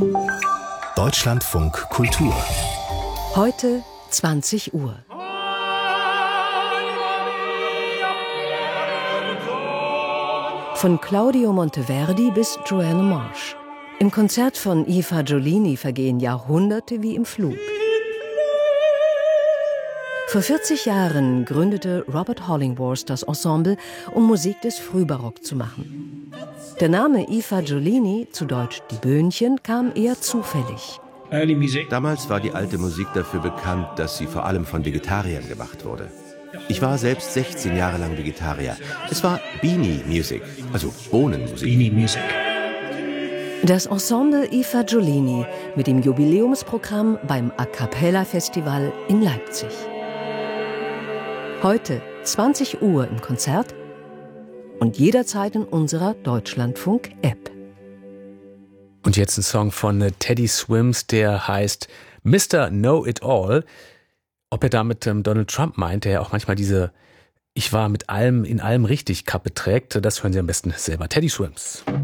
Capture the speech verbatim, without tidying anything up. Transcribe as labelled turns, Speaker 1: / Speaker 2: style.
Speaker 1: Deutschlandfunk Kultur.
Speaker 2: Heute zwanzig Uhr. Von Claudio Monteverdi bis Joanna Marsh. Im Konzert von I Fagiolini vergehen Jahrhunderte wie im Flug. Vor vierzig Jahren gründete Robert Hollingworth das Ensemble, um Musik des Frühbarock zu machen. Der Name I Fagiolini, zu Deutsch die Böhnchen, kam eher zufällig.
Speaker 3: Damals war die alte Musik dafür bekannt, dass sie vor allem von Vegetariern gemacht wurde. Ich war selbst sechzehn Jahre lang Vegetarier. Es war Beanie Music, also Bohnenmusik. Beanie Music.
Speaker 2: Das Ensemble I Fagiolini mit dem Jubiläumsprogramm beim A Cappella Festival in Leipzig. Heute zwanzig Uhr im Konzert und jederzeit in unserer Deutschlandfunk-App.
Speaker 4: Und jetzt ein Song von Teddy Swims, der heißt Mister Know-It-All. Ob er damit ähm, Donald Trump meint, der ja auch manchmal diese Ich war mit allem in allem richtig Kappe trägt, das hören Sie am besten selber. Teddy Swims.